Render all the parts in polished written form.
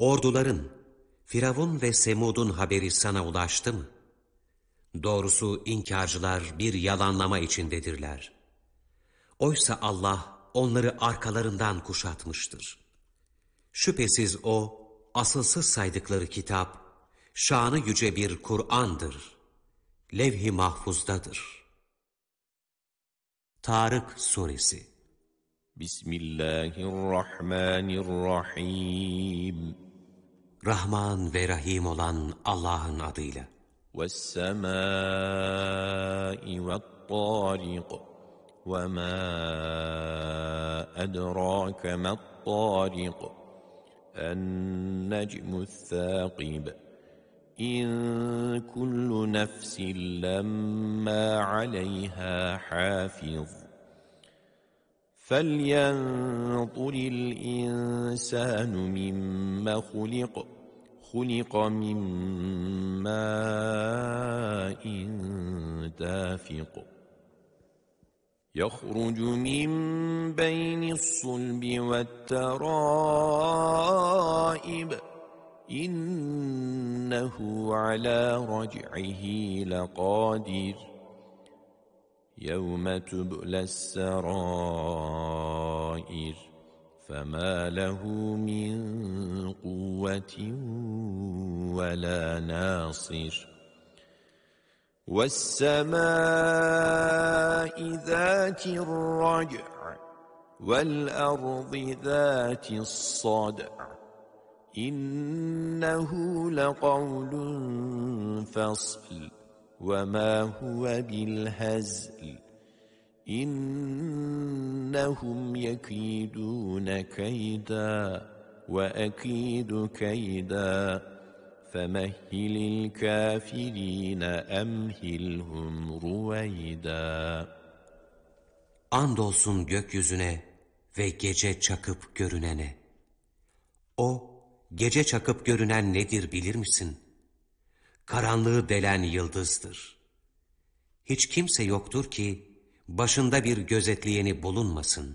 Orduların, Firavun ve Semud'un haberi sana ulaştı mı? Doğrusu inkarcılar bir yalanlama içindedirler. Oysa Allah onları arkalarından kuşatmıştır. Şüphesiz O, asılsız saydıkları kitap, şanı yüce bir Kur'an'dır. Levh-i mahfuzdadır. Tarık Suresi. Bismillahirrahmanirrahim. Rahman ve Rahim olan Allah'ın adıyla. وَالسَّمَاءِ وَالطَّارِقِ وَمَا أَدْرَاكَ مَا الطَّارِقُ النَّجْمُ الثَّاقِبُ إِن كُلُّ نَفْسٍ لَمَّا عَلَيْهَا حَافِظٌ فَلْيَنظُرِ الْإِنسَانُ مِمَّ خُلِقَ خُلِقَ مِن مَّاءٍ دَافِقٍ يَخْرُجُ مِن بَيْنِ الصُّلْبِ وَالتَّرَائِبِ إِنَّهُ عَلَى رَجْعِهِ لَقَادِرٌ يَوْمَ تُبْلَى السَّرَائِرُ فَمَا لَهُ مِنْ قُوَّةٍ وَلَا نَاصِرٍ وَالسَّمَاءِ ذَاتِ الرَّجْعِ وَالْأَرْضِ ذَاتِ الصَّدْعِ إِنَّهُ لَقَوْلٌ فَصْلٌ وَمَا هُوَ بِالْهَزْلِ إِنَّهُمْ يَكِيدُونَ كَيْدًا وَأَكِيدُ كَيْدًا فَمَهِّلِ الْكَافِرِينَ أَمْهِلْهُمْ رُوَيْدًا Andolsun gökyüzüne ve gece çakıp görünene. O, gece çakıp görünen nedir bilir misin? Karanlığı delen yıldızdır. Hiç kimse yoktur ki başında bir gözetleyeni bulunmasın.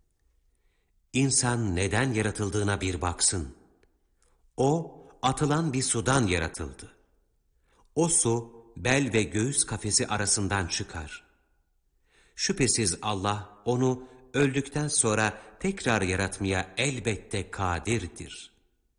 İnsan neden yaratıldığına bir baksın. O, atılan bir sudan yaratıldı. O su, bel ve göğüs kafesi arasından çıkar. Şüphesiz Allah onu öldükten sonra tekrar yaratmaya elbette kadirdir.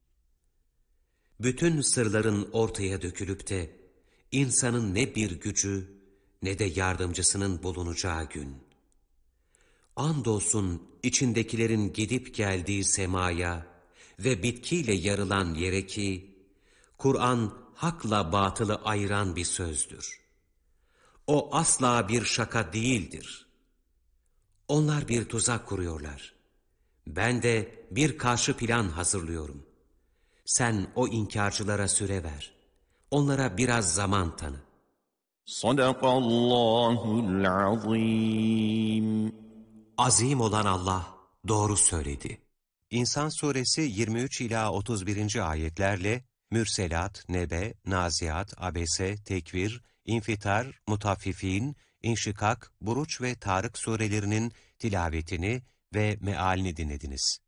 Bütün sırların ortaya dökülüp de insanın ne bir gücü ne de yardımcısının bulunacağı gün. Andolsun içindekilerin gidip geldiği semaya ve bitkiyle yarılan yere ki, Kur'an hakla batılı ayıran bir sözdür. O asla bir şaka değildir. Onlar bir tuzak kuruyorlar. Ben de bir karşı plan hazırlıyorum. Sen o inkarcılara süre ver. Onlara biraz zaman tanı. Sadakallahul azim. Azim olan Allah doğru söyledi. İnsan Suresi 23 ila 31. ayetlerle Mürselat, Nebe, Naziat, Abese, Tekvir, İnfitar, Mutaffifin, İnşikak, Buruç ve Tarık surelerinin tilavetini ve mealini dinlediniz.